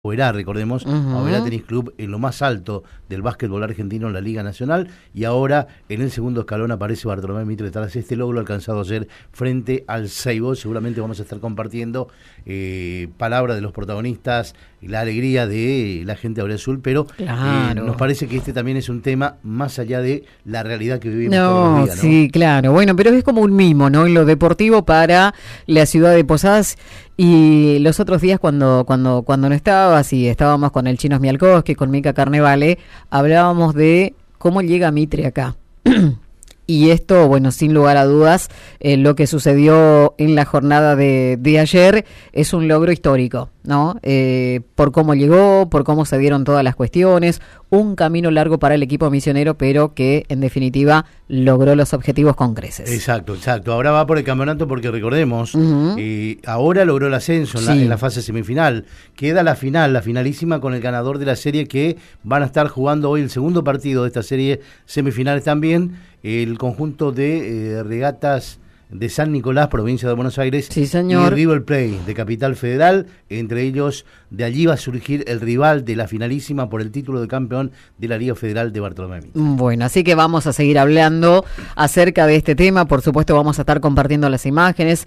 Oberá, recordemos, Oberá Tenis Club en lo más alto del básquetbol argentino en la Liga Nacional, y ahora en el segundo escalón aparece Bartolomé Mitre tras este logro alcanzado ayer frente al Seibo. Seguramente vamos a estar compartiendo palabras de los protagonistas y la alegría de la gente de Azul, pero claro, nos parece que este también es un tema más allá de la realidad que vivimos todos los días, ¿no? Sí, claro, bueno, pero es como un mimo, ¿no? En lo deportivo para la ciudad de Posadas. Y los otros días cuando no estabas y estábamos con el Chino Smialkowski, con Mica Carnevale, hablábamos de cómo llega Mitre acá. Y esto, bueno, sin lugar a dudas, lo que sucedió en la jornada de ayer es un logro histórico, ¿no? Por cómo llegó, por cómo se dieron todas las cuestiones, un camino largo para el equipo misionero, pero que en definitiva logró los objetivos con creces. Exacto. Ahora va por el campeonato porque recordemos, ahora logró el ascenso en la fase semifinal. Queda la final, la finalísima con el ganador de la serie, que van a estar jugando hoy el segundo partido de esta serie semifinales también. El conjunto de regatas de San Nicolás, provincia de Buenos Aires, sí, señor, y River Plate de Capital Federal. Entre ellos, de allí va a surgir el rival de la finalísima por el título de campeón de la Liga Federal de Bartolomé Mitre. Bueno, así que vamos a seguir hablando acerca de este tema. Por supuesto, vamos a estar compartiendo las imágenes,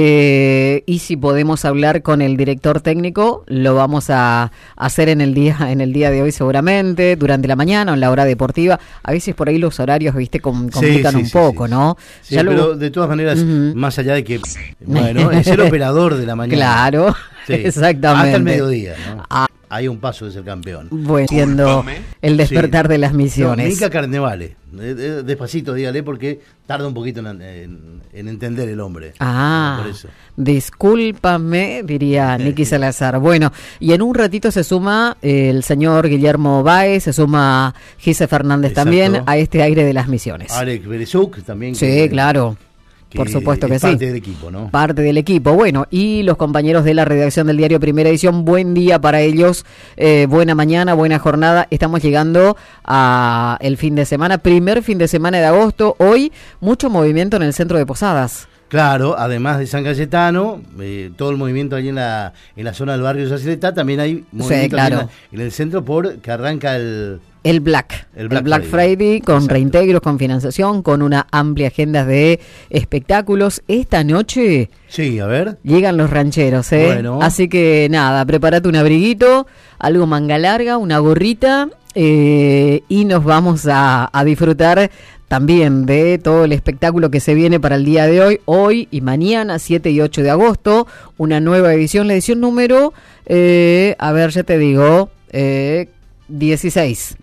y si podemos hablar con el director técnico, lo vamos a hacer en el día de hoy seguramente, durante la mañana o en la hora deportiva. A veces por ahí los horarios, viste, complican un poco, ¿no? Sí, pero de todas maneras, más allá de que, bueno, es el operador de la mañana. Claro, sí, exactamente. Hasta el mediodía, ¿no? Hay un paso de ser campeón. Bueno, siendo el despertar de las misiones. Mica Carnevale, despacito dígale, porque tarda un poquito en entender el hombre. Por eso. Discúlpame, diría Nicky Salazar. Bueno, y en un ratito se suma el señor Guillermo Báez, se suma Gise Fernández. Exacto. También a este aire de las misiones. Alex Berezuk también. Sí, claro. Por supuesto que sí. Parte del equipo, ¿no? Parte del equipo. Bueno, y los compañeros de la redacción del diario Primera Edición, buen día para ellos, buena mañana, buena jornada. Estamos llegando a el fin de semana, primer fin de semana de agosto. Hoy, mucho movimiento en el centro de Posadas. Claro, además de San Cayetano, todo el movimiento allí en la zona del barrio Yacyretá, también hay movimiento, sí, claro, en el centro, porque arranca el Black Friday con reintegros, con financiación, con una amplia agenda de espectáculos. Esta noche, sí, a ver, llegan los rancheros, Bueno. Así que nada, prepárate un abriguito, algo manga larga, una gorrita, y nos vamos a disfrutar también de todo el espectáculo que se viene para el día de hoy y mañana, 7 y 8 de agosto, una nueva edición, la edición número, a ver, ya te digo, 16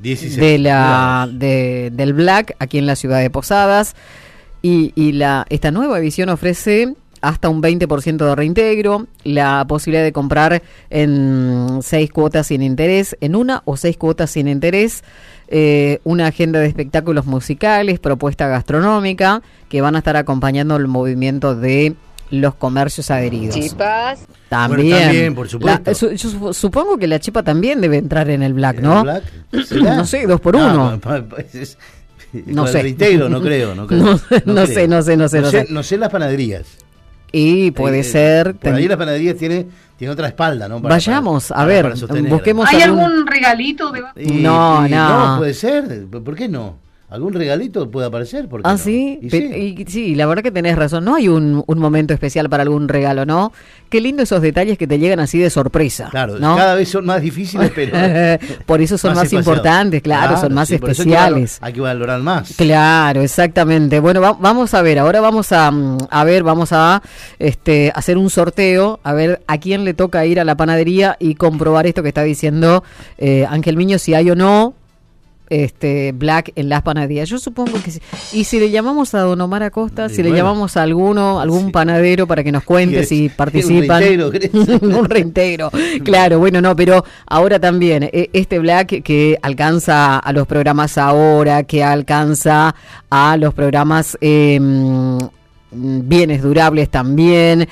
del Black aquí en la ciudad de Posadas, y esta nueva edición ofrece hasta un 20% de reintegro, la posibilidad de comprar en 6 cuotas sin interés, en 1 o 6 cuotas sin interés, una agenda de espectáculos musicales, propuesta gastronómica, que van a estar acompañando el movimiento de los comercios adheridos. Chipas. También, bueno, también, por supuesto. Yo supongo que la chipa también debe entrar en el Black, ¿no? ¿El Black? No sé, 2 por 1. No sé. Reintegro, no creo. No sé las panaderías. Y puede ser. Por ahí las panaderías tiene otra espalda, ¿no? Vayamos, a ver, busquemos. ¿Hay algún regalito? No. Puede ser. ¿Por qué no? ¿Algún regalito puede aparecer? ¿Por qué no? Sí. Sí, la verdad que tenés razón. No hay un momento especial para algún regalo, ¿no? Qué lindo esos detalles que te llegan así de sorpresa. Claro, ¿no? Cada vez son más difíciles, pero por eso son más importantes, claro, son más especiales. Hay que valorar más. Claro, exactamente. Bueno, vamos a ver, ahora vamos a hacer un sorteo, a ver a quién le toca ir a la panadería y comprobar esto que está diciendo Ángel Miño, si hay o no Black en las panaderías. Yo supongo que sí. Y si le llamamos a Don Omar Acosta, si le llamamos a algún panadero para que nos cuente si participan. Un reintegro. Claro, bueno, no, pero ahora también este Black que alcanza a los programas Ahora, que alcanza a los programas bienes durables también,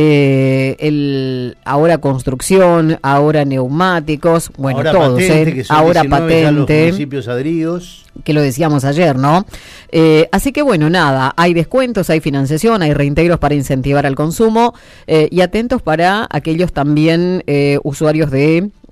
ahora construcción, ahora neumáticos, bueno, ahora todos, ahora patente, los municipios adheridos, que lo decíamos ayer, ¿no? Así que bueno, nada, hay descuentos, hay financiación, hay reintegros para incentivar al consumo, y atentos para aquellos también usuarios de